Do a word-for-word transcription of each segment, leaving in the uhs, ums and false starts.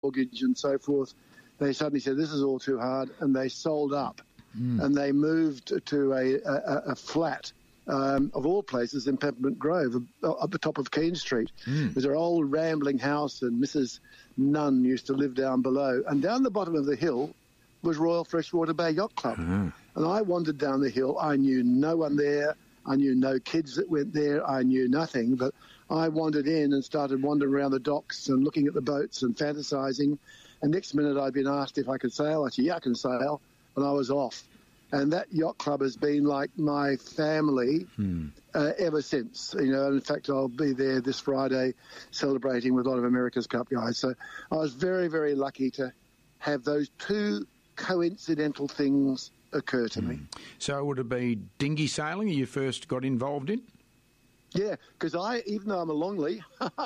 mortgage and so forth, they suddenly said, this is all too hard, and they sold up. Mm. And they moved to a, a, a flat, um, of all places, in Peppermint Grove, at the top of Keene Street. Mm. It was their old rambling house, and Missus Nunn used to live down below. And down the bottom of the hill was Royal Freshwater Bay Yacht Club. Uh-huh. And I wandered down the hill. I knew no one there. I knew no kids that went there. I knew nothing. But I wandered in and started wandering around the docks and looking at the boats and fantasising. And next minute I'd been asked if I could sail. I said, yeah, I can sail. And I was off. And that yacht club has been like my family hmm. uh, ever since. You know, and in fact, I'll be there this Friday celebrating with a lot of America's Cup guys. So I was very, very lucky to have those two coincidental things occur to hmm. me. So would it be dinghy sailing you first got involved in? Yeah, because I, even though I'm a Longley,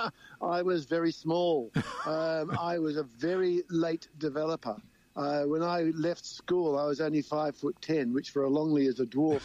I was very small. um, I was a very late developer. Uh, when I left school, I was only five foot ten, which for a Longley is a dwarf.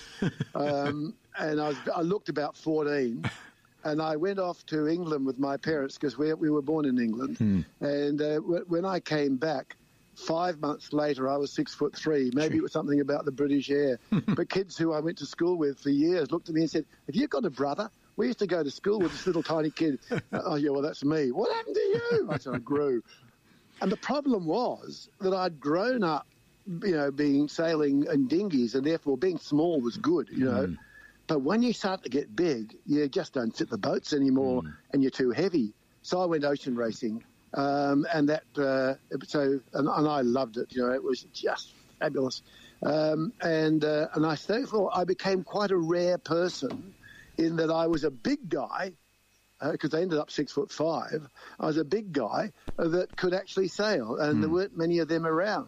Um, and I, was, I looked about fourteen. And I went off to England with my parents because we, we were born in England. Hmm. And uh, w- when I came back, five months later, I was six foot three. Maybe it was something about the British air. But kids who I went to school with for years looked at me and said, have you got a brother? We used to go to school with this little tiny kid. Oh, yeah, well, that's me. What happened to you? I said, I grew. And the problem was that I'd grown up, you know, being sailing in dinghies, and therefore being small was good, you know. Mm. But when you start to get big, you just don't fit the boats anymore, mm. and you're too heavy. So I went ocean racing, um, and that uh, so and, and I loved it. You know, it was just fabulous. Um, and uh, and I therefore I became quite a rare person in that I was a big guy. Because uh, they ended up six foot five, I was a big guy uh, that could actually sail, and mm. there weren't many of them around.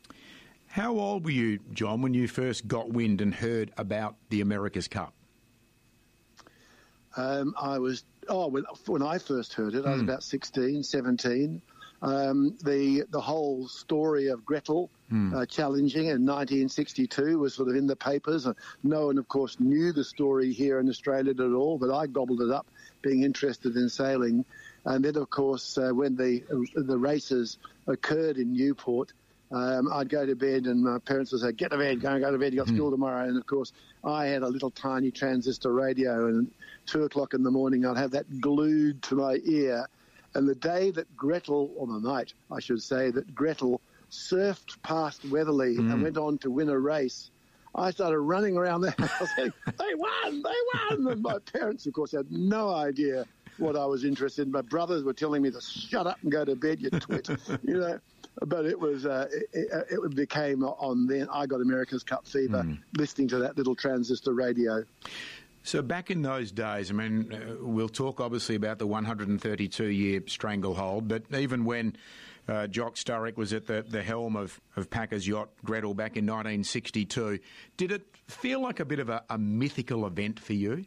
How old were you, John, when you first got wind and heard about the America's Cup? Um, I was, oh, when, when I first heard it, mm. I was about sixteen, seventeen. Um, the the whole story of Gretel mm. uh, challenging in nineteen sixty-two was sort of in the papers. No one, of course, knew the story here in Australia at all, but I gobbled it up, being interested in sailing. And then, of course, uh, when the the races occurred in Newport, um, I'd go to bed and my parents would say, get to bed, go, go to bed, you've got mm. school tomorrow. And, of course, I had a little tiny transistor radio, and at two o'clock in the morning I'd have that glued to my ear. And the day that Gretel, or the night, I should say, that Gretel surfed past Weatherly mm. and went on to win a race, I started running around the house saying, they won, they won. And my parents, of course, had no idea what I was interested in. My brothers were telling me to shut up and go to bed, you twit, you know. But it was, uh, it, it became on then, I got America's Cup fever, mm. listening to that little transistor radio. So back in those days, I mean, uh, we'll talk obviously about the one hundred thirty-two year stranglehold, but even when uh, Jock Sturrock was at the, the helm of, of Packer's yacht, Gretel, back in nineteen sixty-two, did it feel like a bit of a, a mythical event for you?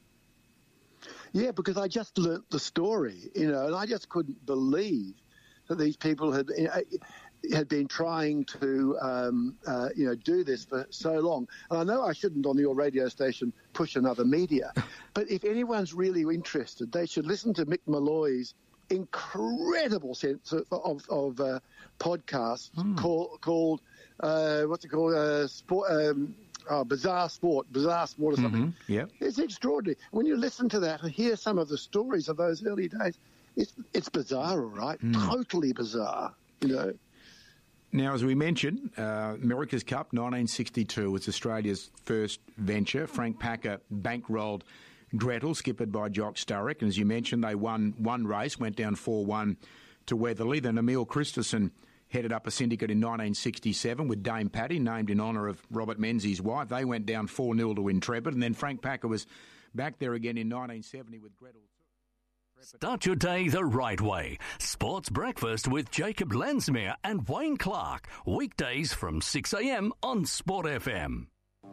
Yeah, because I just learnt the story, you know, and I just couldn't believe that these people had had been trying to, um, uh, you know, do this for so long. And I know I shouldn't on your radio station push another media, but if anyone's really interested, they should listen to Mick Malloy's incredible sense of, of, of uh, podcasts mm. call, called, uh, what's it called, uh, sport, um, oh, Bizarre Sport, Bizarre Sport or something. Mm-hmm. Yeah, it's extraordinary. When you listen to that and hear some of the stories of those early days, it's, it's bizarre, all right? Mm. Totally bizarre, you know. Now, as we mentioned, uh, America's Cup nineteen sixty-two was Australia's first venture. Frank Packer bankrolled Gretel, skippered by Jock Sturrock. And as you mentioned, they won one race, went down four one to Weatherly. Then Emil Christensen headed up a syndicate in nineteen sixty-seven with Dame Patty, named in honour of Robert Menzies' wife. They went down four nil to Intrepid. And then Frank Packer was back there again in nineteen seventy with Gretel. Start your day the right way. Sports Breakfast with Jacob Lansmere and Wayne Clark. Weekdays from six a.m. on Sport F M.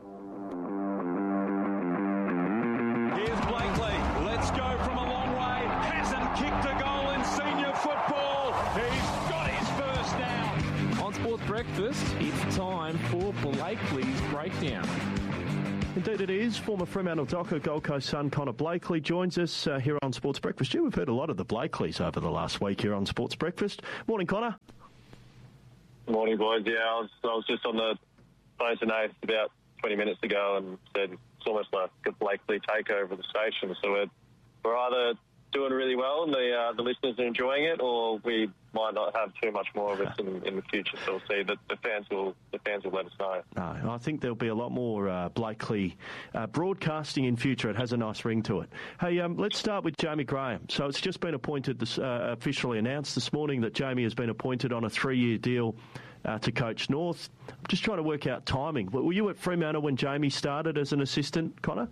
Here's Blakely. Let's go from a long way. Hasn't kicked a goal in senior football. He's got his first down. On Sports Breakfast, it's time for Blakely's Breakdown. Indeed it is. Former Fremantle Docker, Gold Coast Sun Connor Blakely joins us uh, here on Sports Breakfast. Yeah, we've heard a lot of the Blakeleys over the last week here on Sports Breakfast. Morning, Connor. Morning, boys. Yeah, I was, I was just on the phone to Nath about twenty minutes ago and said it's almost like a Blakely takeover of the station. So we're, we're either doing really well and the uh, the listeners are enjoying it, or we might not have too much more of it in, in the future. So we'll see. The, the fans will the fans will let us know. No, I think there'll be a lot more uh, Blakely uh, broadcasting in future. It has a nice ring to it. Hey, um, let's start with Jamie Graham. So it's just been appointed, this, uh, officially announced this morning that Jamie has been appointed on a three-year deal uh, to coach North. I'm just trying to work out timing. Were you at Fremantle when Jamie started as an assistant, Connor?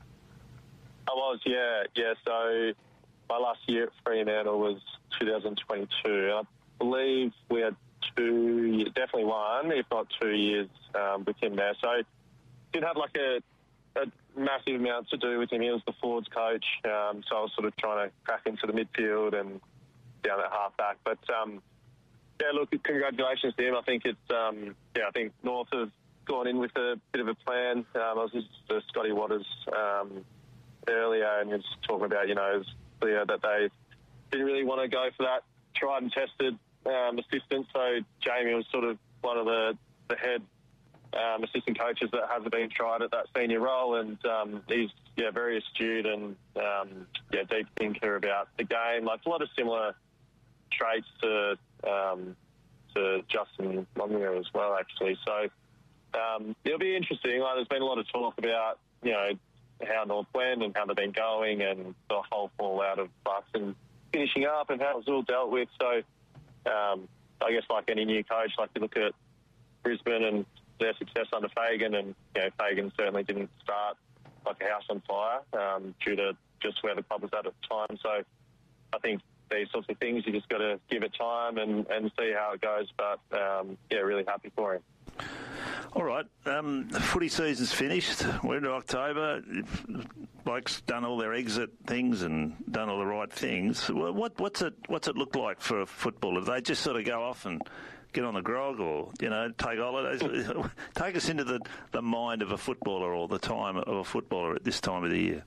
I was, yeah, yeah. So my last year at Fremantle was two thousand twenty-two. I believe we had two, definitely one, if not two years um, with him there. So didn't have like a, a massive amount to do with him. He was the forwards coach, um, so I was sort of trying to crack into the midfield and down at half-back. But, um, yeah, look, congratulations to him. I think it's, um, yeah, I think North have gone in with a bit of a plan. Um, I was just to Scotty Waters um, earlier, and he was talking about, you know, it's clear that they didn't really want to go for that tried and tested um, assistant. So Jamie was sort of one of the, the head um, assistant coaches that hasn't been tried at that senior role, and um, he's yeah very astute and um, yeah deep thinker about the game. Like a lot of similar traits to um, to Justin Longmire as well, actually. So um, it'll be interesting. Like there's been a lot of talk about you know how North went and how they've been going and the whole fallout of Bucks and finishing up and how it was all dealt with. So um, I guess like any new coach, like you look at Brisbane and their success under Fagan, and you know Fagan certainly didn't start like a house on fire um, due to just where the club was at at the time. So I think these sorts of things, you just got to give it time and, and see how it goes. But um, yeah, really happy for him. All right, um, the footy season's finished. We're into October. Blokes done all their exit things and done all the right things. What, what's it What's it look like for a footballer? Do they just sort of go off and get on the grog, or you know, take holidays? Take us into the, the mind of a footballer, or the time of a footballer at this time of the year.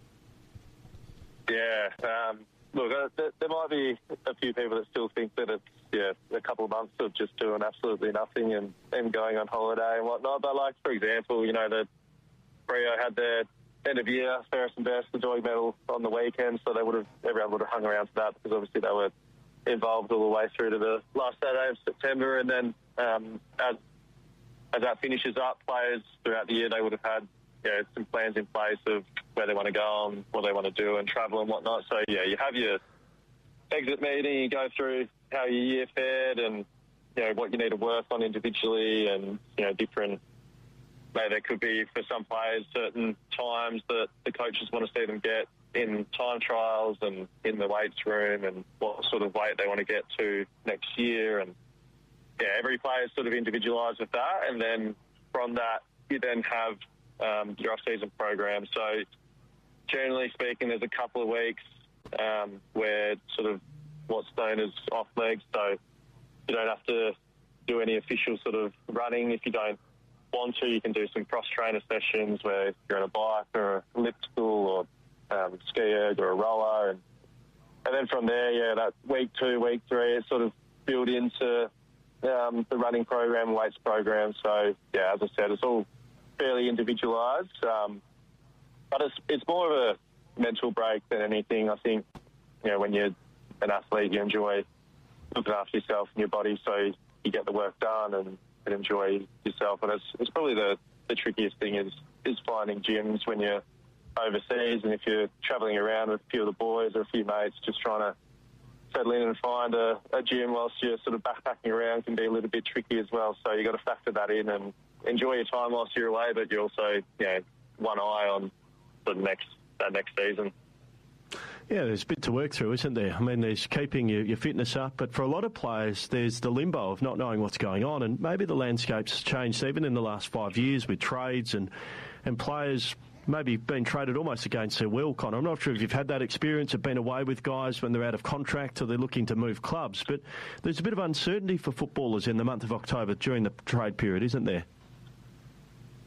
Yeah, um, look, uh, there, there might be a few people that still think that it's yeah a couple of months of just doing absolutely nothing and, and going on holiday and whatnot. But like for example, you know, the Freo had their end of year Ferris and Best, the Joy Medal on the weekend, so they would have everyone would have hung around for that because obviously they were involved all the way through to the last Saturday of September. And then um, as as that finishes up, players throughout the year they would have had you know, some plans in place of where they want to go and what they want to do and travel and whatnot. So yeah, you have your exit meeting, you go through how your year fared and you know what you need to work on individually, and you know different. Maybe there could be for some players certain times that the coaches want to see them get in time trials and in the weights room, and what sort of weight they want to get to next year. And yeah, every player is sort of individualised with that, and then from that you then have um, your off-season program. So generally speaking, there's a couple of weeks um, where sort of what's known as off legs, so you don't have to do any official sort of running. If you don't want to, you can do some cross-trainer sessions where you're on a bike or a elliptical or um, ski erg or a rower. And, and then from there, yeah, that week two, week three, it's sort of built into um, the running program, weights program. So, yeah, as I said, it's all fairly individualised. Um, but it's, it's more of a mental break than anything. I think, you know, when you're an athlete, you enjoy looking after yourself and your body, so you get the work done and, and enjoy yourself. And it's, it's probably the, the trickiest thing is, is finding gyms when you're overseas, and if you're travelling around with a few of the boys or a few mates, just trying to settle in and find a, a gym whilst you're sort of backpacking around can be a little bit tricky as well. So you've got to factor that in and enjoy your time whilst you're away, but you also, you know, one eye on the next that next season. Yeah, there's a bit to work through, isn't there? I mean, there's keeping your, your fitness up, but for a lot of players, there's the limbo of not knowing what's going on, and maybe the landscape's changed even in the last five years with trades and, and players maybe being traded almost against their will, Connor. I'm not sure if you've had that experience of being away with guys when they're out of contract or they're looking to move clubs, but there's a bit of uncertainty for footballers in the month of October during the trade period, isn't there?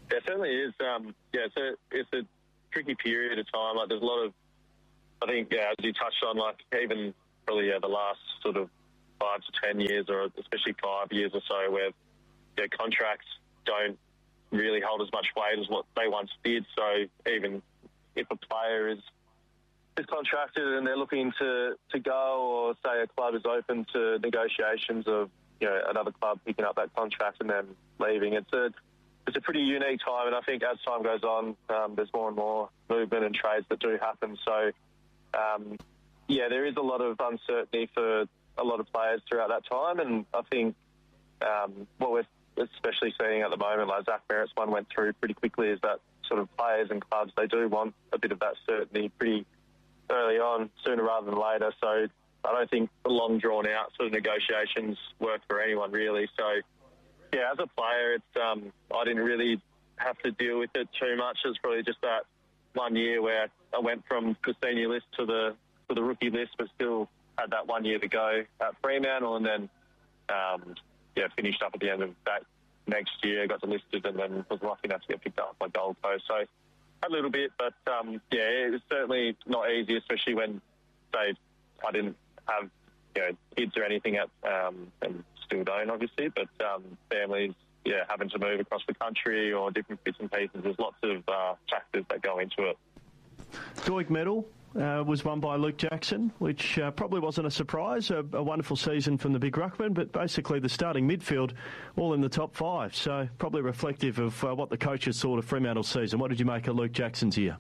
Yeah, it certainly is. Um, yeah, it's a, it's a tricky period of time. Like, there's a lot of, I think, yeah, as you touched on, like, even probably yeah, the last sort of five to ten years, or especially five years or so, where yeah, contracts don't really hold as much weight as what they once did. So even if a player is is contracted and they're looking to, to go, or say a club is open to negotiations of, you know, another club picking up that contract and then leaving, it's a it's a pretty unique time. And I think as time goes on, um, there's more and more movement and trades that do happen. So, um, yeah, there is a lot of uncertainty for a lot of players throughout that time. And I think um, what we're especially seeing at the moment, like Zach Merrett's one went through pretty quickly, is that sort of players and clubs, they do want a bit of that certainty pretty early on, sooner rather than later. So I don't think the long drawn out sort of negotiations work for anyone really. So yeah, as a player, it's um, I didn't really have to deal with it too much. It was probably just that one year where I went from the senior list to the to the rookie list, but still had that one year to go at Fremantle, and then um, yeah, finished up at the end of that next year, got delisted, and then was lucky enough to get picked up by Gold Coast. So a little bit, but um, yeah, it's certainly not easy, especially when, say, I didn't have, you know, kids or anything at, um, and still don't, obviously, but um, families, yeah, having to move across the country or different bits and pieces. There's lots of uh, factors that go into it. Doig medal uh, was won by Luke Jackson, which uh, probably wasn't a surprise. A, a wonderful season from the big ruckman, but basically the starting midfield all in the top five. So probably reflective of uh, what the coaches thought of Fremantle's season. What did you make of Luke Jackson's year?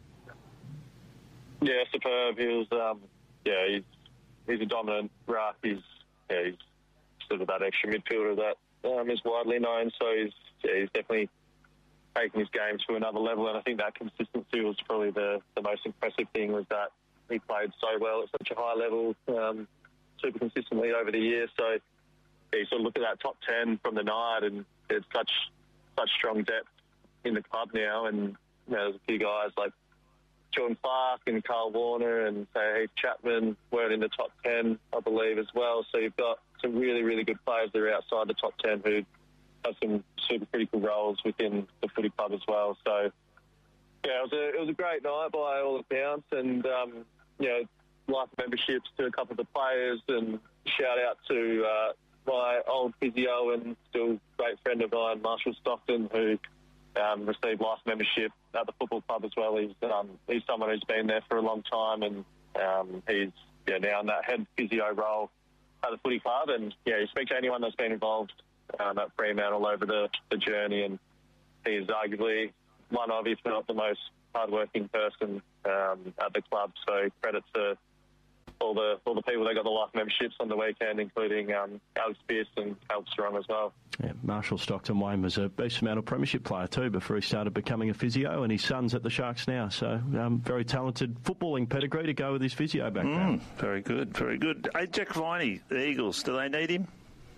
Yeah, superb. He was, um, yeah, he's he's a dominant ruck. He's yeah, he's sort of that extra midfielder that um, is widely known. So he's yeah, he's definitely taking his game to another level, and I think that consistency was probably the, the most impressive thing, was that he played so well at such a high level, um, super consistently over the years. So yeah, you sort of look at that top ten from the night, and there's such such strong depth in the club now, and you know, there's a few guys like Jordan Clark and Carl Warner and say Heath Chapman weren't in the top ten, I believe, as well. So you've got some really, really good players that are outside the top ten who have some super critical roles within the footy club as well. So, yeah, it was a, it was a great night by all accounts, and, um, you know, life memberships to a couple of the players, and shout out to uh, my old physio and still great friend of mine, Marshall Stockton, who um, received life membership at the football club as well. He's, um, he's someone who's been there for a long time, and um, he's yeah, now in that head physio role at the footy club. And, yeah, you speak to anyone that's been involved Um, at Fremantle over the, the journey, and he's arguably one of, if not the most hardworking person um, at the club. So credit to all the all the people that got the life memberships on the weekend, including um, Alex Pearce and Cal Strong as well. Yeah, Marshall Stockton Wayne was a Beast Fremantle premiership player too before he started becoming a physio, and his son's at the Sharks now. So um, very talented footballing pedigree to go with his physio background. Mm, very good, very good. Hey, Jack Viney, the Eagles, do they need him?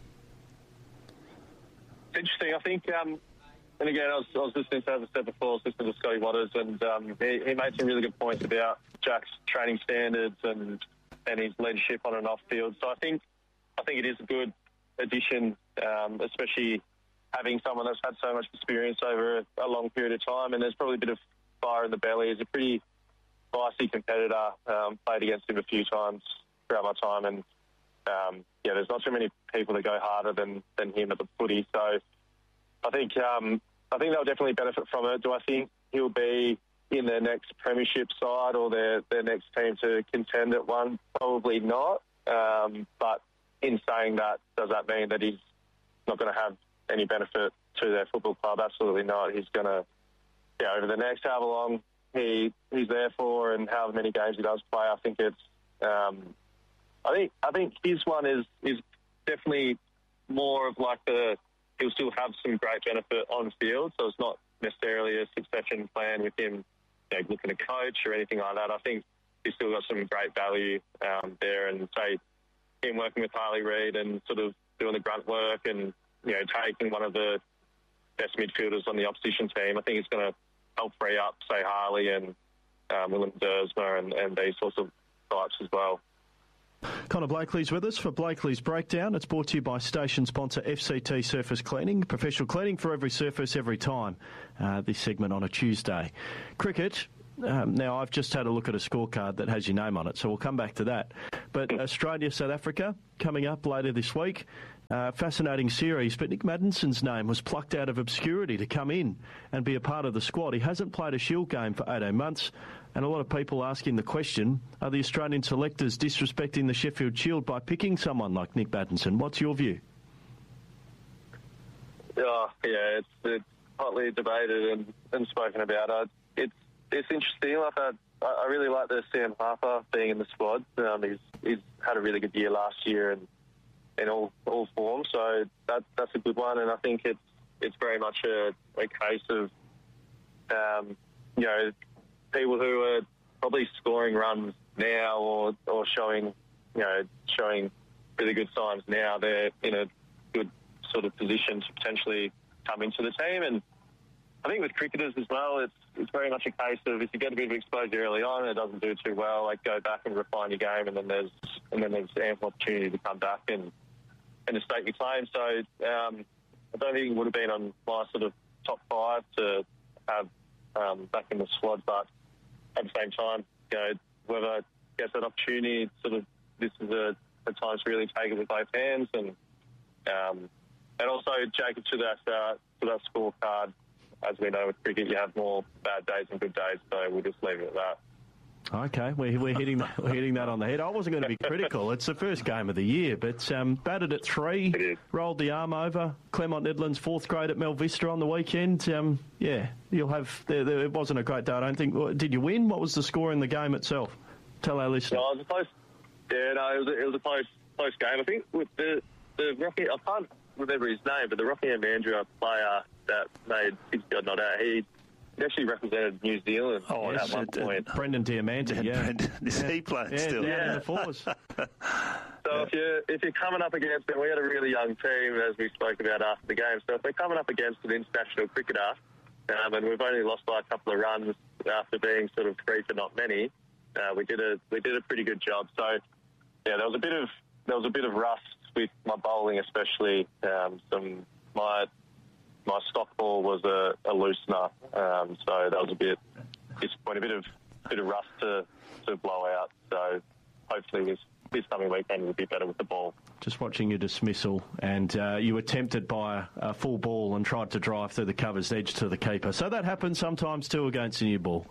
Interesting. I think, um, and again, I was, I was listening to, as I said before, I was listening to Scotty Waters, and um, he, he made some really good points about Jack's training standards and and his leadership on and off field. So I think I think it is a good addition, um, especially having someone that's had so much experience over a, a long period of time, and there's probably a bit of fire in the belly. He's a pretty feisty competitor. Um, played against him a few times throughout my time, and Um, yeah, there's not too many people that go harder than, than him at the footy. So I think um, I think they'll definitely benefit from it. Do I think he'll be in their next premiership side or their, their next team to contend at one? Probably not. Um, but in saying that, does that mean that he's not going to have any benefit to their football club? Absolutely not. He's going to, yeah, over the next however long he he's there for and however many games he does play, I think it's um, I think I think his one is is definitely more of like the he'll still have some great benefit on field, so it's not necessarily a succession plan with him, you know, looking to coach or anything like that. I think he's still got some great value um, there, and say him working with Harley Reid and sort of doing the grunt work and, you know, taking one of the best midfielders on the opposition team. I think it's going to help free up, say, Harley and um, Willem Dersma and, and these sorts of types as well. Connor Blakely's with us for Blakely's Breakdown. It's brought to you by station sponsor F C T Surface Cleaning. Professional cleaning for every surface, every time. Uh, this segment on a Tuesday. Cricket. Um, now, I've just had a look at a scorecard that has your name on it, so we'll come back to that. But Australia, South Africa, coming up later this week. Uh, fascinating series, but Nick Maddenson's name was plucked out of obscurity to come in and be a part of the squad. He hasn't played a Shield game for eighteen months, and a lot of people asking the question, are the Australian selectors disrespecting the Sheffield Shield by picking someone like Nick Maddenson? What's your view? Oh, yeah, it's, it's hotly debated and, and spoken about. Uh, it's it's interesting. Like I, I really like the Sam Harper being in the squad. Um, he's he's had a really good year last year and in all all forms, so that that's a good one. And I think it's it's very much a, a case of um, you know, people who are probably scoring runs now or or showing you know showing really good signs now. They're in a good sort of position to potentially come into the team. And I think with cricketers as well, it's it's very much a case of if you get a bit of exposure early on and it doesn't do too well, like go back and refine your game, and then there's and then there's ample opportunity to come back and and to stake your claim. So um, I don't think it would have been on my sort of top five to have um, back in the squad, but at the same time, you know, whoever gets that opportunity, sort of this is a, a time to really take it with both hands. And um, and also, Jacob, to that uh, to that scorecard, as we know with cricket, you have more bad days and good days, so we'll just leave it at that. Okay, we're, we're hitting that, we're hitting that on the head. I wasn't going to be critical. It's the first game of the year, but um, batted at three, rolled the arm over. Claremont Nedlands fourth grade at Mel Vista on the weekend. Um, yeah, you'll have. There, there, it wasn't a great day, I don't think. Did you win? What was the score in the game itself? Tell our listeners. No, it was a close. Yeah, no, it was a, it was a close close game. I think with the the Rocky, I can't remember his name, but the Rockingham Mandurah player that made sixty odd not out, he. He actually represented New Zealand oh, at yes, one uh, point. Brendan Diamante, yeah. Brendan, is he playing yeah, still? Yeah, yeah. in the force. So yeah. if you're if you're coming up against them, we had a really young team, as we spoke about after the game. So if we're coming up against an international cricketer, um, and we've only lost by a couple of runs after being sort of three for not many, uh, we did a we did a pretty good job. So yeah, there was a bit of there was a bit of rust with my bowling, especially um, some my. My stock ball was a, a loosener, um, so that was a bit disappointing. A bit of bit of rust to, to blow out. So hopefully this this coming weekend will be better with the ball. Just watching your dismissal, and uh, you were tempted by a, a full ball and tried to drive through the cover's edge to the keeper. So that happens sometimes too against a new ball.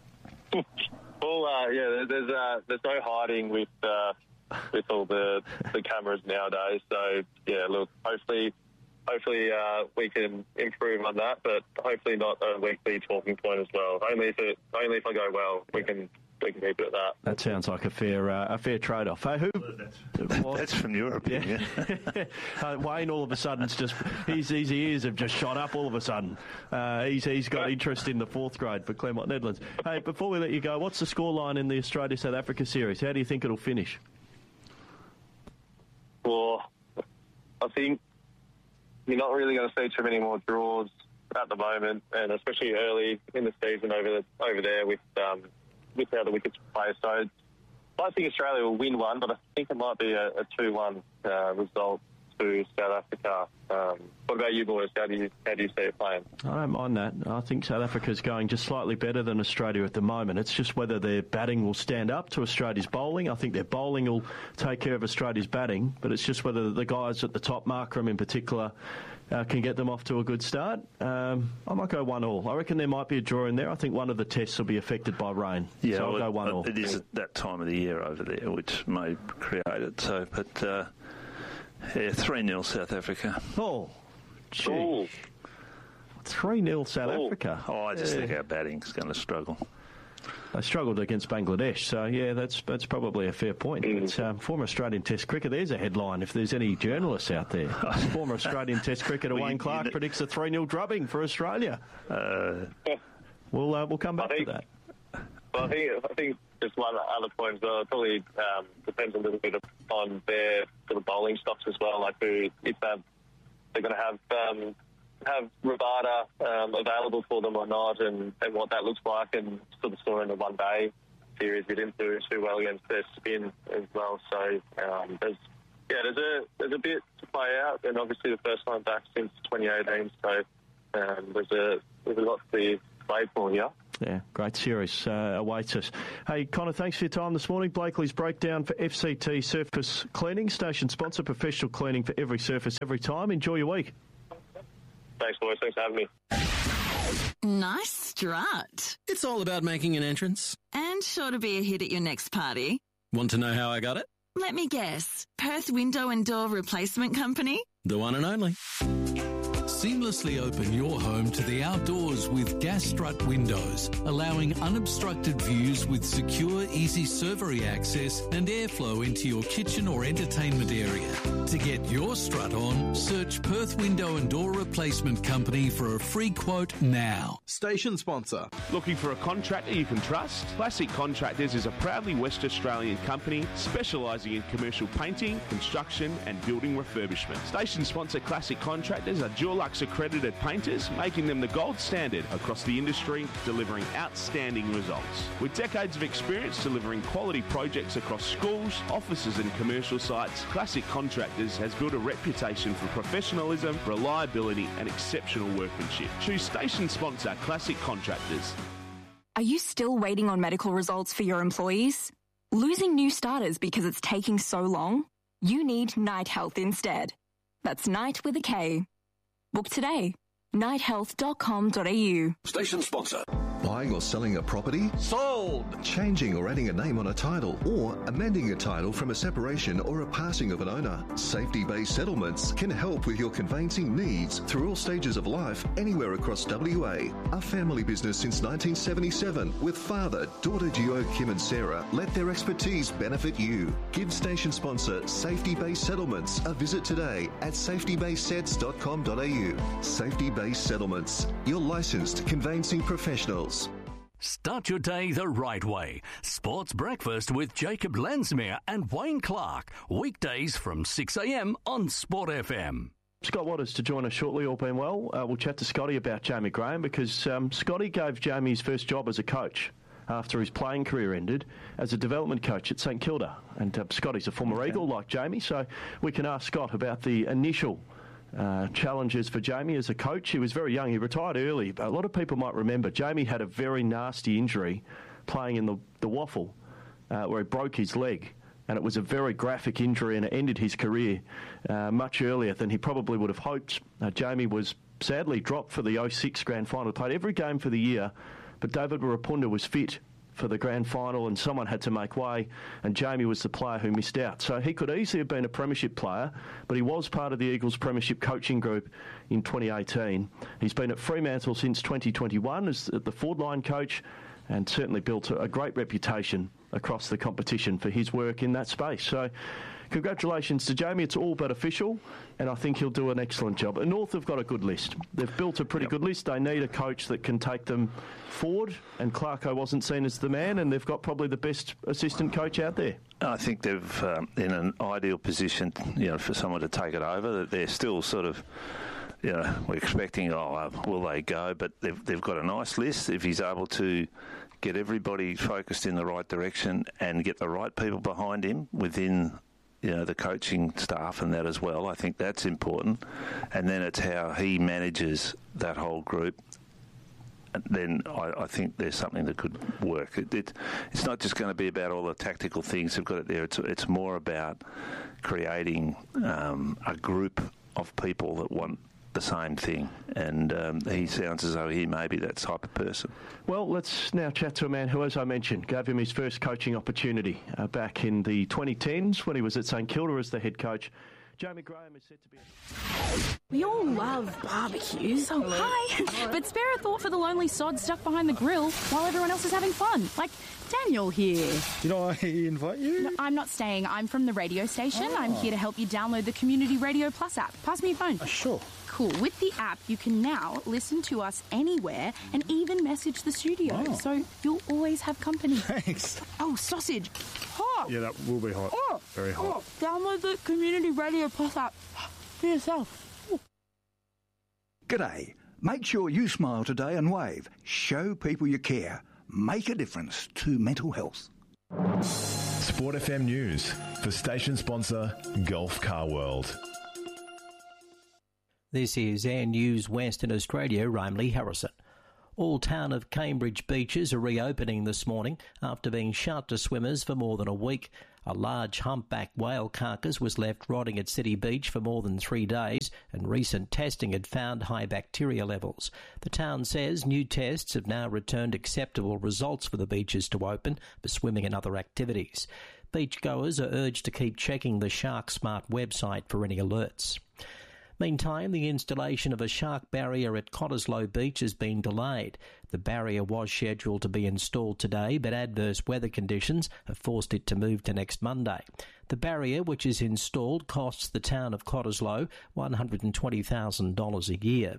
Well, uh, yeah, there's uh, there's no hiding with uh, with all the the cameras nowadays. So yeah, look, hopefully. Hopefully uh, we can improve on that, but hopefully not a weekly talking point as well. Only if it, only if I go well, we can we can keep it at that. That sounds like a fair uh, a fair trade-off. Hey, who? That's, that's from your opinion. Yeah. uh, Wayne, all of a sudden, it's just his, his ears have just shot up. All of a sudden, uh, he's he's got interest in the fourth grade for Claremont Nedlands. Hey, before we let you go, what's the scoreline in the Australia South Africa series? How do you think it'll finish? Well, I think. You're not really going to see too many more draws at the moment, and especially early in the season over the, over there with um, with how the wickets play. So I think Australia will win one, but I think it might be a, a two one uh, result to South Africa. Um, what about you boys? How do you how do you see it playing? I don't mind that. I think South Africa's going just slightly better than Australia at the moment. It's just whether their batting will stand up to Australia's bowling. I think their bowling will take care of Australia's batting, but it's just whether the guys at the top, Markram in particular, uh, can get them off to a good start. Um, I might go one all. I reckon there might be a draw in there. I think one of the tests will be affected by rain. Yeah, so I'll well, go one all. It is that time of the year over there, which may create it. So, but uh, yeah, three nil South Africa. Oh, gee. Ooh. three nil South Ooh. Africa. Oh, I just yeah. think our batting's going to struggle. They struggled against Bangladesh, so yeah, that's that's probably a fair point. Mm. But, um, former Australian Test cricketer, there's a headline if there's any journalists out there. Former Australian Test cricketer well, Wayne you, Clark you, predicts a three nil drubbing for Australia. Uh, we'll uh, we'll come back think, to that. Well, I think I think just one other point as well. It probably um, depends a little bit on their sort of bowling stocks as well. Like who, if they're, they're going to have um, have Rabada um, available for them or not, and, and what that looks like, and sort of store in the one day series we didn't do too well against their spin as well. So um, there's yeah, there's a there's a bit to play out, and obviously the first time back since twenty eighteen. So um, there's a there's a lot to be played for here. Yeah, great series uh, awaits us. Hey, Connor, thanks for your time this morning. Blakely's breakdown for F C T Surface Cleaning, station sponsor, professional cleaning for every surface, every time. Enjoy your week. Thanks, boys. Thanks for having me. Nice strut. It's all about making an entrance. And sure to be a hit at your next party. Want to know how I got it? Let me guess. Perth Window and Door Replacement Company? The one and only. Seamlessly open your home to the outdoors with Gas Strut windows, allowing unobstructed views with secure, easy servery access and airflow into your kitchen or entertainment area. To get your strut on, search Perth Window and Door Replacement Company for a free quote now. Station sponsor. Looking for a contractor you can trust? Classic Contractors is a proudly West Australian company specialising in commercial painting, construction and building refurbishment. Station sponsor Classic Contractors are Dulux accredited painters, making them the gold standard across the industry, delivering outstanding results. With decades of experience delivering quality projects across schools, offices and commercial sites, Classic Contractors has built a reputation for professionalism, reliability and exceptional workmanship. Choose station sponsor Classic Contractors. Are you still waiting on medical results for your employees? Losing new starters because it's taking so long? You need Night Health instead. That's Night with a K. Book today. night health dot com dot a u. Station sponsor. Buying or selling a property? Sold! Changing or adding a name on a title, or amending a title from a separation or a passing of an owner. Safety-based settlements can help with your conveyancing needs through all stages of life, anywhere across W A. A family business since nineteen seventy-seven, with father, daughter Gio, Kim and Sarah, let their expertise benefit you. Give station sponsor Safety-based Settlements a visit today at safety based sets dot com dot a u. Safety-based Settlements, your licensed conveyancing professionals. Start your day the right way. Sports Breakfast with Jacob Lensmere and Wayne Clark. Weekdays from six a m on Sport F M. Scott Waters to join us shortly, all being well. Uh, we'll chat to Scotty about Jamie Graham because um, Scotty gave Jamie his first job as a coach after his playing career ended as a development coach at St Kilda. And uh, Scotty's a former okay. Eagle like Jamie, so we can ask Scott about the initial Uh, challenges for Jamie as a coach. He was very young. He retired early. But a lot of people might remember Jamie had a very nasty injury playing in the, the waffle uh, where he broke his leg. And it was a very graphic injury and it ended his career uh, much earlier than he probably would have hoped. Uh, Jamie was sadly dropped for the oh six grand final. He played every game for the year, but David Warapunda was fit for the grand final and someone had to make way, and Jamie was the player who missed out. So he could easily have been a premiership player, but he was part of the Eagles premiership coaching group in twenty eighteen. He's been at Fremantle since twenty twenty-one as the forward line coach and certainly built a great reputation across the competition for his work in that space. So congratulations to Jamie. It's all but official, and I think he'll do an excellent job. And North have got a good list. They've built a pretty yep. good list. They need a coach that can take them forward, and Clarko wasn't seen as the man, and they've got probably the best assistant coach out there. I think they've um, in an ideal position, you know, for someone to take it over. That they're still sort of, you know, we're expecting, oh, uh, will they go? But they've they've got a nice list. If he's able to get everybody focused in the right direction and get the right people behind him within, you know, the coaching staff and that as well, I think that's important. And then it's how he manages that whole group. Then I, I think there's something that could work. It, it, it's not just going to be about all the tactical things. They've got it there. It's, it's more about creating um, a group of people that want the same thing, and um, he sounds as though he may be that type of person. Well, let's now chat to a man who, as I mentioned, gave him his first coaching opportunity uh, back in the twenty tens when he was at St Kilda as the head coach. Jamie Graham is said to be... We all love barbecues. Oh, hi. But spare a thought for the lonely sod stuck behind the grill while everyone else is having fun. Like Daniel here. Did I invite you? No, I'm not staying. I'm from the radio station. Oh. I'm here to help you download the Community Radio Plus app. Pass me your phone. Uh, sure. Cool. With the app, you can now listen to us anywhere and even message the studio. Oh. So you'll always have company. Thanks. Oh, sausage. Hot. Yeah, that will be hot. Oh. Very hot. Oh. Download the Community Radio Plus app for yourself. Ooh. G'day. Make sure you smile today and wave. Show people you care. make a difference to mental health. Sport F M News for station sponsor Gulf Car World. This is Air News Western Australia. I'm Lee Harrison. All town of Cambridge beaches are reopening this morning after being shut to swimmers for more than a week. A large humpback whale carcass was left rotting at City Beach for more than three days, and recent testing had found high bacteria levels. The town says new tests have now returned acceptable results for the beaches to open for swimming and other activities. Beachgoers are urged to keep checking the Shark Smart website for any alerts. Meantime, the installation of a shark barrier at Cottesloe Beach has been delayed. The barrier was scheduled to be installed today, but adverse weather conditions have forced it to move to next Monday. The barrier, which is installed, costs the town of Cottesloe one hundred twenty thousand dollars a year.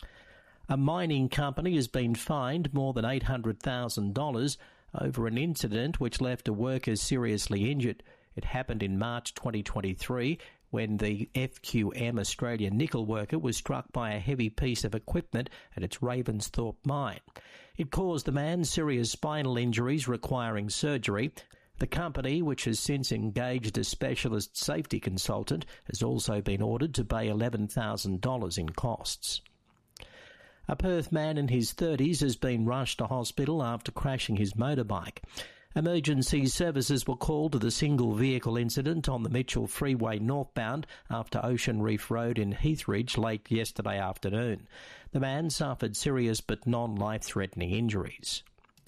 A mining company has been fined more than eight hundred thousand dollars over an incident which left a worker seriously injured. It happened in March twenty twenty-three, when the F Q M Australia nickel worker was struck by a heavy piece of equipment at its Ravensthorpe mine. It caused the man serious spinal injuries requiring surgery. The company, which has since engaged a specialist safety consultant, has also been ordered to pay eleven thousand dollars in costs. A Perth man in his thirties has been rushed to hospital after crashing his motorbike. Emergency services were called to the single vehicle incident on the Mitchell Freeway northbound after Ocean Reef Road in Heathridge late yesterday afternoon. The man suffered serious but non-life-threatening injuries.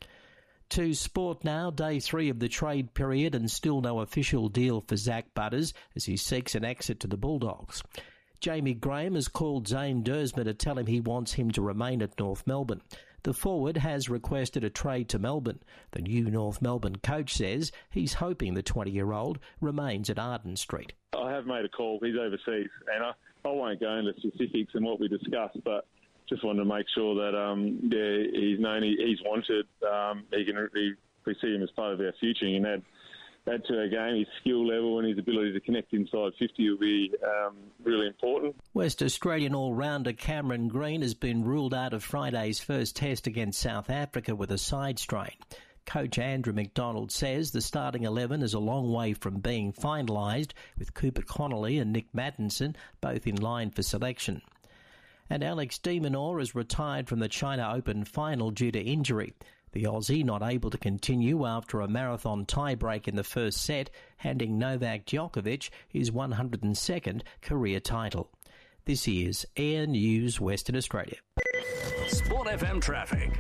To sport now, day three of the trade period, and still no official deal for Zach Butters as he seeks an exit to the Bulldogs. Jamie Graham has called Zane Dersma to tell him he wants him to remain at North Melbourne. The forward has requested a trade to Melbourne. The new North Melbourne coach says he's hoping the twenty-year-old remains at Arden Street. I have made a call. He's overseas, and I, I won't go into specifics and what we discussed, but just wanted to make sure that um, yeah, he's known he, he's wanted. Um, he can he, we see him as part of our future. He can add, add to our game. His skill level and his ability to connect inside fifty will be um, really important. West Australian all-rounder Cameron Green has been ruled out of Friday's first test against South Africa with a side strain. Coach Andrew McDonald says the starting eleven is a long way from being finalised, with Cooper Connolly and Nick Mattinson both in line for selection. And Alex de Minaur has retired from the China Open final due to injury. The Aussie not able to continue after a marathon tiebreak in the first set, handing Novak Djokovic his one hundred second career title. This is Air News Western Australia. Sport F M traffic.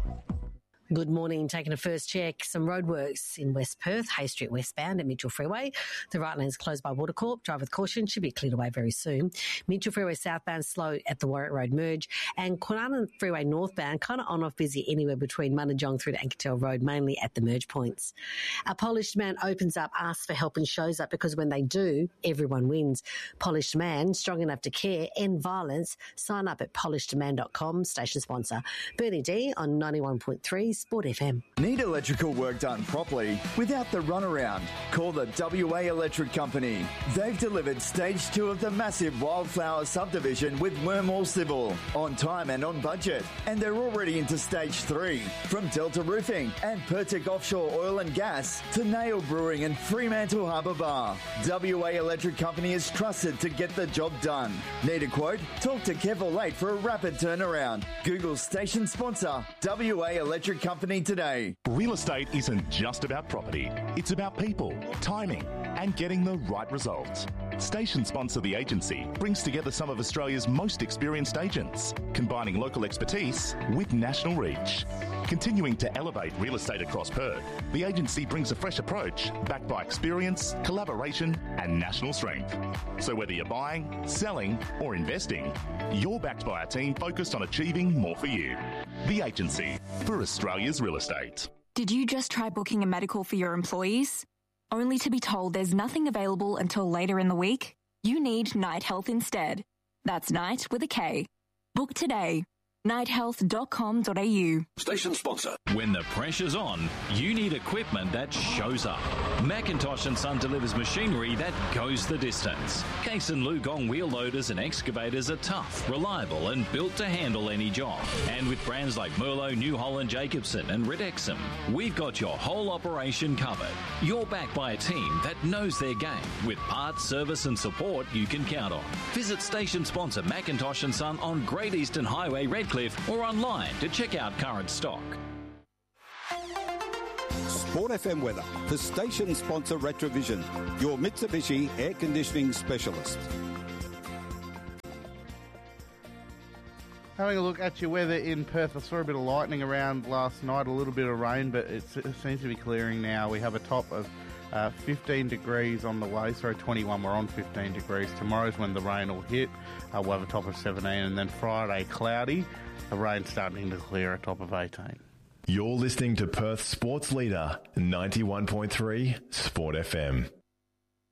Good morning. Taking a first check. Some roadworks in West Perth, Hay Street westbound at Mitchell Freeway. The right lane's closed by Watercorp. Drive with caution. Should be cleared away very soon. Mitchell Freeway southbound slow at the Warwick Road merge. And Kwinana Freeway northbound kind of on-off busy anywhere between Munajong through to Anketel Road, mainly at the merge points. A Polished Man opens up, asks for help and shows up, because when they do, everyone wins. Polished Man, strong enough to care, end violence. Sign up at polished man dot com. Station sponsor Bernie D on ninety-one point three Sport F M. Need electrical work done properly without the runaround? Call the W A Electric Company. They've delivered stage two of the massive Wildflower subdivision with Wormhall Civil on time and on budget, and they're already into stage three. From Delta Roofing and Pertic Offshore Oil and Gas to Nail Brewing and Fremantle Harbour Bar, W A Electric Company is trusted to get the job done. Need a quote? Talk to Kevin Late for a rapid turnaround. Google station sponsor W A Electric Company today. Real estate isn't just about property. It's about people, timing, and getting the right results. Station sponsor The Agency brings together some of Australia's most experienced agents, combining local expertise with national reach. Continuing to elevate real estate across Perth, The Agency brings a fresh approach backed by experience, collaboration, and national strength. So whether you're buying, selling, or investing, you're backed by a team focused on achieving more for you. The Agency, for Australia's real estate. Did you just try booking a medical for your employees, only to be told there's nothing available until later in the week? You need Night Health instead. That's Night with a K. Book today. night health dot com dot a u. Station sponsor. When the pressure's on, you need equipment that shows up. Macintosh and Son delivers machinery that goes the distance. Case and Lugong wheel loaders and excavators are tough, reliable and built to handle any job. And with brands like Merlo, New Holland, Jacobson and Redexum, we've got your whole operation covered. You're backed by a team that knows their game with parts, service and support you can count on. Visit station sponsor Macintosh and Son on Great Eastern Highway, Redcliffe, or online to check out current stock. Sport F M weather for station sponsor Retrovision, your Mitsubishi air conditioning specialist. Having a look at your weather in Perth, I saw a bit of lightning around last night, a little bit of rain, but it seems to be clearing now. We have a top of uh, fifteen degrees on the way, sorry, twenty-one, we're on fifteen degrees. Tomorrow's when the rain will hit. Uh, we'll have a top of seventeen, and then Friday, cloudy. The rain's starting to clear, a top of eighteen. You're listening to Perth Sports Leader, ninety-one point three Sport F M.